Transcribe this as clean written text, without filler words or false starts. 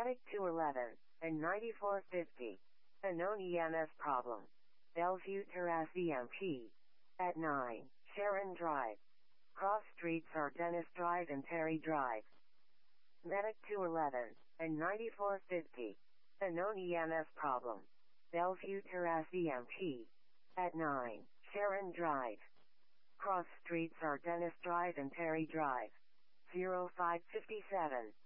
Medic 211 and 9450. A known EMS problem. Bellevue Terrace EMP. At 9, Sharon Drive. Cross streets are Dennis Drive and Perry Drive. Medic 211 and 9450. A known EMS problem. Bellevue Terrace EMP. At 9, Sharon Drive. Cross streets are Dennis Drive and Perry Drive. 0557.